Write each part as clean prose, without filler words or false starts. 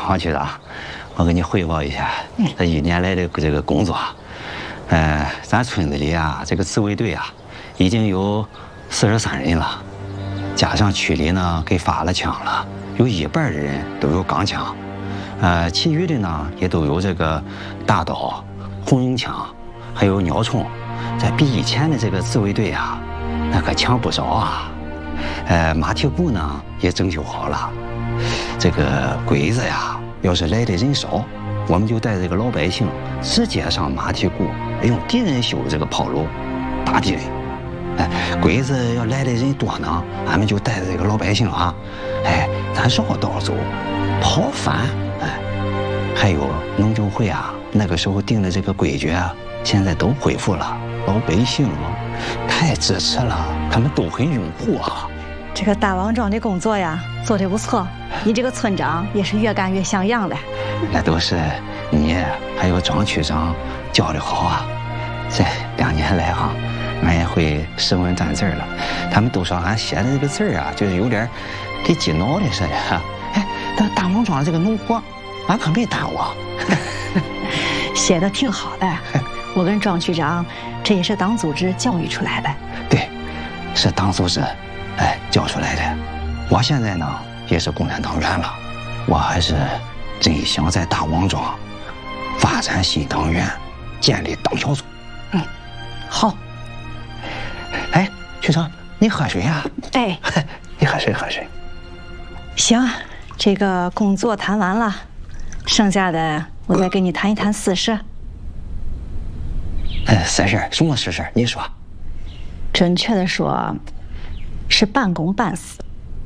王局长，我给你汇报一下这1年来的这个工作。咱村子里啊，这个自卫队啊，已经有43人了，加上区里呢给发了枪了，有1半的人都有钢枪，其余的呢也都有这个大刀、红缨枪，还有鸟铳，这比以前的这个自卫队啊，那可强不少啊。马蹄鼓呢也整修好了，这个鬼子呀，要是来的人少，我们就带这个老百姓直接上马蹄鼓，用敌人修这个炮楼打敌人。鬼子要来的人多呢，俺们就带着这个老百姓啊，咱绕道走，跑反。还有农政会啊，那个时候定的这个规矩啊，现在都恢复了，老百姓太支持了，他们都很拥护啊。 这个大王庄的工作呀，做得不错，你这个村长也是越干越像样了。 那都是你还有庄区长教的好啊。这2年来啊，俺也会识文断字了。他们都说俺写的这个字啊，就是有点给激脑的似的。但大王庄这个农活，俺可没耽误。 写的挺好的，我跟庄区长这也是党组织教育出来的。 对，是党组织教出来的。我现在呢也是共产党员了，我还是真想在大王庄发展新党员，建立党小组。 好。 区长，你喝水啊？你喝水。 行，这个工作谈完了，剩下的我再跟你谈一谈私事。 私事？什么私事？你说。 准确的说，是半公半私。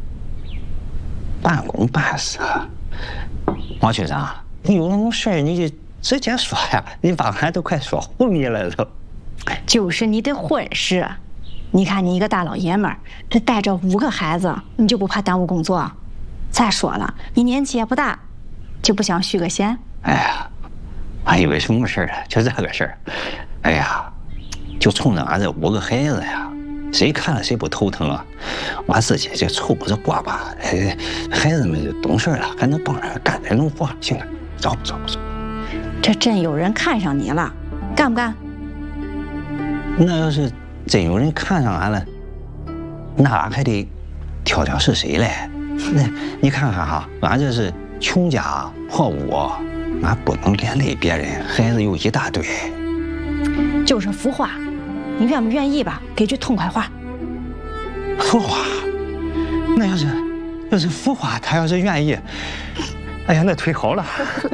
半公半私。王区长，你有什么事儿你就直接说呀，你把俺都快说昏迷了都。 就是你的婚事，你看你一个大老爷们儿，这带着5个孩子，你就不怕耽误工作？再说了，你年纪也不大，就不想续个弦？ 俺以为什么事儿啊？就这个事儿。就冲着俺这5个孩子呀，谁看了谁不头疼啊？我自己就凑合着过吧。孩子们就懂事了，还能帮着干点农活。行了，走。 这真有人看上你了，干不干？ 那要是真有人看上俺了，那俺还得挑挑是谁嘞？那你看看哈，俺这是穷家破屋，俺不能连累别人，孩子有一大堆。 就是浮华，你愿不愿意吧？给句痛快话。 浮华？那要是浮华，他要是愿意，那忒好了。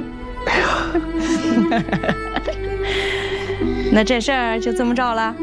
那这事儿就这么着了。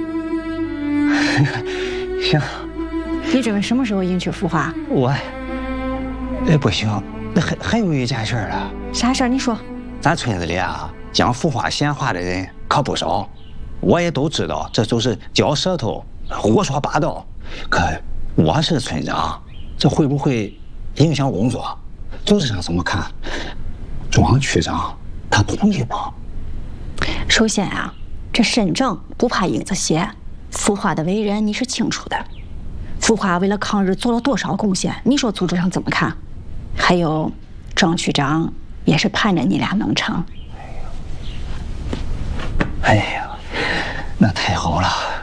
行。 你准备什么时候迎娶浮华？ 我，不行，那还有一件事啊。 啥事儿？你说。 咱村子里啊，讲浮华闲话的人可不少，我也都知道，这都是嚼舌头、胡说八道。可我是村长，这会不会影响工作？组织上怎么看？庄区长他同意吗？ 首先啊，这身正不怕影子斜，浮华的为人你是清楚的。浮华为了抗日做了多少贡献，你说组织上怎么看？还有庄区长也是盼着你俩能成。 那太好了。